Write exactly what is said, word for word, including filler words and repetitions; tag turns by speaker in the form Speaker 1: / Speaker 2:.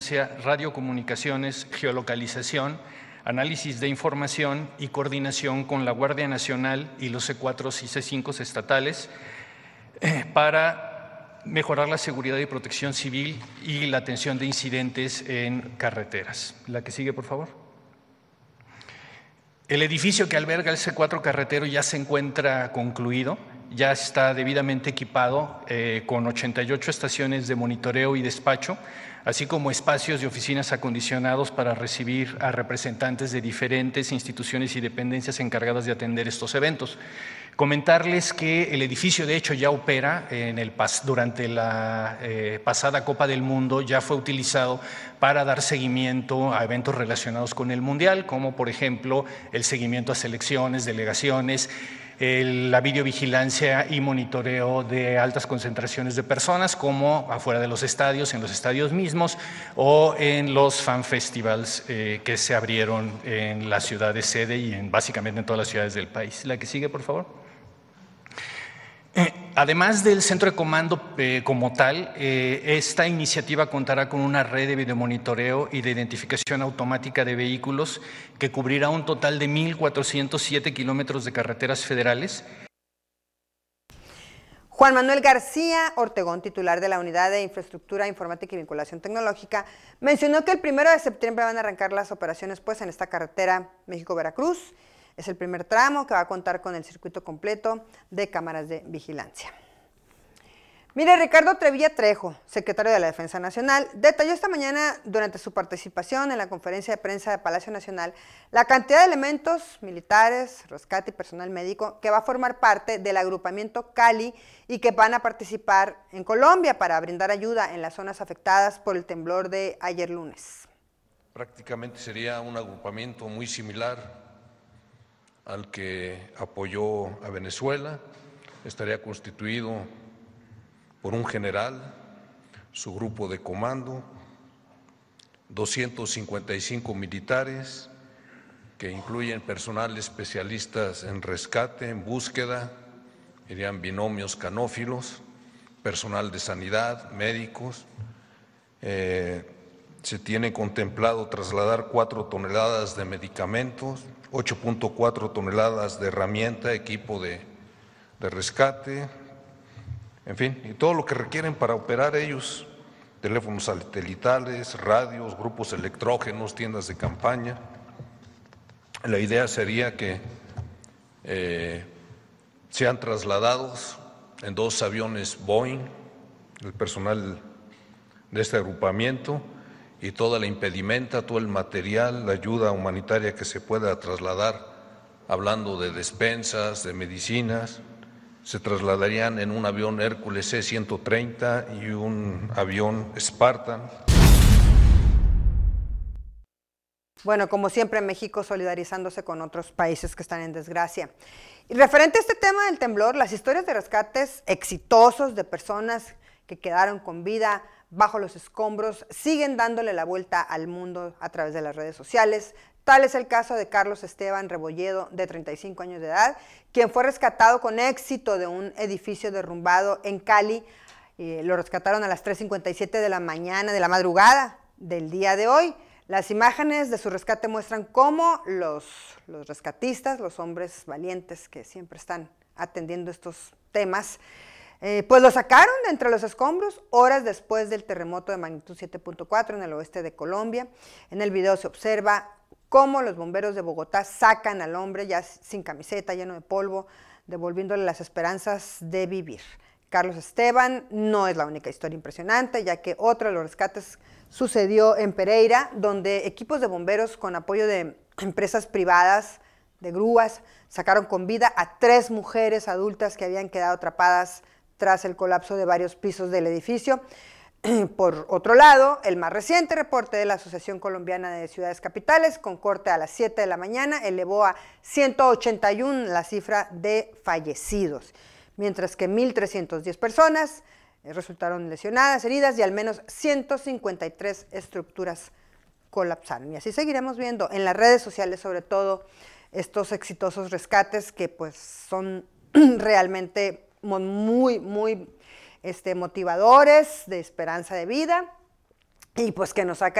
Speaker 1: vigilancia, radiocomunicaciones, geolocalización, análisis de información y coordinación con la Guardia Nacional y los C cuatro y C cinco estatales eh, para mejorar la seguridad y protección civil y la atención de incidentes en carreteras. La que sigue, por favor. El edificio que alberga el C cuatro carretero ya se encuentra concluido, ya está debidamente equipado eh, con ochenta y ocho estaciones de monitoreo y despacho, así como espacios de oficinas acondicionados para recibir a representantes de diferentes instituciones y dependencias encargadas de atender estos eventos. Comentarles que el edificio de hecho ya opera en el pas durante la eh, pasada Copa del Mundo, ya fue utilizado para dar seguimiento a eventos relacionados con el Mundial, como por ejemplo el seguimiento a selecciones, delegaciones, el, la videovigilancia y monitoreo de altas concentraciones de personas, como afuera de los estadios, en los estadios mismos o en los fan festivals eh, que se abrieron en la ciudad de sede y en, básicamente en todas las ciudades del país. La que sigue, por favor. Eh, además del centro de comando eh, como tal, eh, esta iniciativa contará con una red de videomonitoreo y de identificación automática de vehículos que cubrirá un total de mil cuatrocientos siete kilómetros de carreteras federales.
Speaker 2: Juan Manuel García Ortegón, titular de la Unidad de Infraestructura, Informática y Vinculación Tecnológica, mencionó que el primero de septiembre van a arrancar las operaciones pues, en esta carretera México-Veracruz. Es el primer tramo que va a contar con el circuito completo de cámaras de vigilancia. Mire, Ricardo Trevilla Trejo, secretario de la Defensa Nacional, detalló esta mañana durante su participación en la conferencia de prensa de Palacio Nacional la cantidad de elementos militares, rescate y personal médico que va a formar parte del agrupamiento Cali y que van a participar en Colombia para brindar ayuda en las zonas afectadas por el temblor de ayer lunes.
Speaker 3: Prácticamente sería un agrupamiento muy similar al que apoyó a Venezuela, estaría constituido por un general, su grupo de comando, doscientos cincuenta y cinco militares, que incluyen personal especialistas en rescate, en búsqueda, irían binomios canófilos, personal de sanidad, médicos. Eh, se tiene contemplado trasladar cuatro toneladas de medicamentos, ocho punto cuatro toneladas de herramienta, equipo de, de rescate, en fin, y todo lo que requieren para operar ellos, teléfonos satelitales, radios, grupos electrógenos, tiendas de campaña. La idea sería que eh, sean trasladados en dos aviones Boeing, el personal de este agrupamiento, y toda la impedimenta, todo el material, la ayuda humanitaria que se pueda trasladar, hablando de despensas, de medicinas, se trasladarían en un avión Hércules C ciento treinta y un avión Spartan.
Speaker 2: Bueno, como siempre, México solidarizándose con otros países que están en desgracia. Y referente a este tema del temblor, las historias de rescates exitosos de personas que quedaron con vida bajo los escombros siguen dándole la vuelta al mundo a través de las redes sociales. Tal es el caso de Carlos Esteban Rebolledo, de treinta y cinco años de edad, quien fue rescatado con éxito de un edificio derrumbado en Cali. Eh, lo rescataron a las tres cincuenta y siete de la mañana, de la madrugada del día de hoy. Las imágenes de su rescate muestran cómo los, los rescatistas, los hombres valientes que siempre están atendiendo estos temas, Eh, pues lo sacaron de entre los escombros horas después del terremoto de magnitud siete punto cuatro en el oeste de Colombia. En el video se observa cómo los bomberos de Bogotá sacan al hombre ya sin camiseta, lleno de polvo, devolviéndole las esperanzas de vivir. Carlos Esteban no es la única historia impresionante, ya que otro de los rescates sucedió en Pereira, donde equipos de bomberos con apoyo de empresas privadas, de grúas, sacaron con vida a tres mujeres adultas que habían quedado atrapadas tras el colapso de varios pisos del edificio. Por otro lado, el más reciente reporte de la Asociación Colombiana de Ciudades Capitales, con corte a las siete de la mañana, elevó a ciento ochenta y uno la cifra de fallecidos, mientras que mil trescientas diez personas resultaron lesionadas, heridas y al menos ciento cincuenta y tres estructuras colapsaron. Y así seguiremos viendo en las redes sociales, sobre todo, estos exitosos rescates que pues son realmente muy, muy este, motivadores, de esperanza de vida, y pues que nos sacan